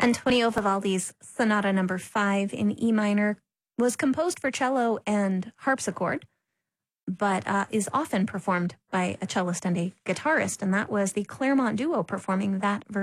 Antonio Vivaldi's Sonata Number 5 in E minor was composed for cello and harpsichord, but is often performed by a cellist and a guitarist, and that was the Claremont Duo performing that version.